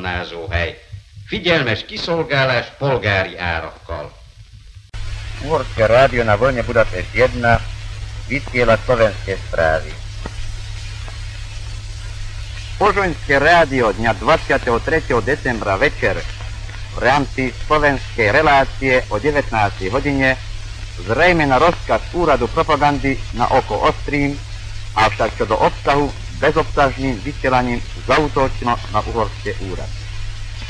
csatornázóhely. Figyelmes kiszolgálás polgári árakkal. Uhorské rádio na vlne Budapešť 1 vysiela slovenské správy. Požoňské rádio dňa 23. decembra večer v rámci slovenskej relácie o 19. hodine zrejme na rozkaz úradu propagandy na oko ostrým, avšak čo do obsahu bezobsažným vysielaním zaútočilo na uhorské úrad.